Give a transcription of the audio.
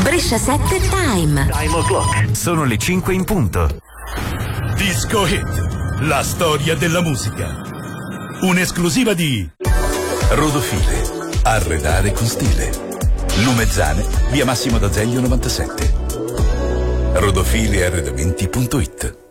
Brescia 7 Time. Time o'clock. Sono le 5 in punto. Disco Hit, la storia della musica. Un'esclusiva di Rodofile, arredare con stile. Lumezzane, via Massimo d'Azeglio 97. Rodofilearredamenti.it.